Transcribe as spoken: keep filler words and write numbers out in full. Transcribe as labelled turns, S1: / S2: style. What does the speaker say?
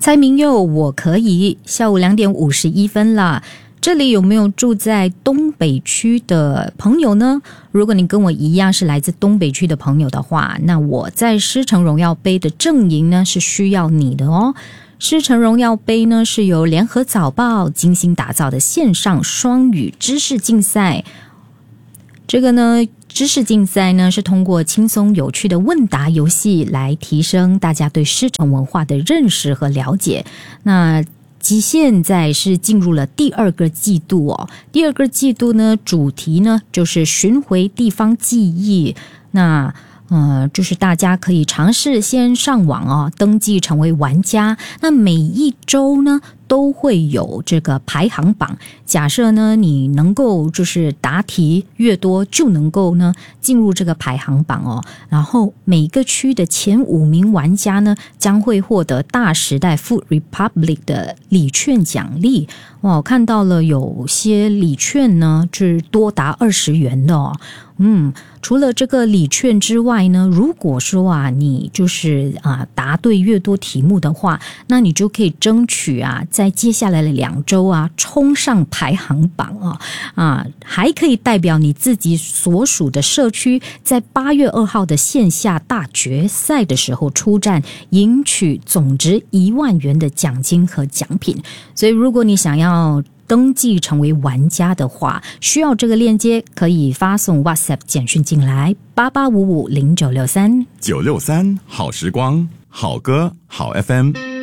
S1: 蔡明佑，我可以。下午两点五十一分啦。这里有没有住在东北区的朋友呢？如果你跟我一样是来自东北区的朋友的话，那我在狮城荣耀杯的阵营呢是需要你的哦。狮城荣耀杯呢是由联合早报精心打造的线上双语知识竞赛。这个呢知识竞赛呢是通过轻松有趣的问答游戏来提升大家对狮城文化的认识和了解。那现在是进入了第二个季度哦，第二个季度呢主题呢就是寻回地方记忆。那呃，就是大家可以尝试先上网哦，登记成为玩家。那每一周呢都会有这个排行榜，假设呢你能够就是答题越多，就能够呢进入这个排行榜哦。然后每个区的前五名玩家呢将会获得大时代 Food Republic 的礼券奖励。哇，我看到了有些礼券呢是多达二十元的哦。嗯，除了这个礼券之外呢，如果说啊你就是啊答对越多题目的话，那你就可以争取啊在接下来的两周啊冲上排行榜啊啊，还可以代表你自己所属的社区在八月二号的线下大决赛的时候出战，赢取总值一万元的奖金和奖品。所以如果你想要登记成为玩家的话，需要这个链接，可以发送 WhatsApp 简讯进来八八五五零九六三
S2: 九六三好时光，好歌好 F M。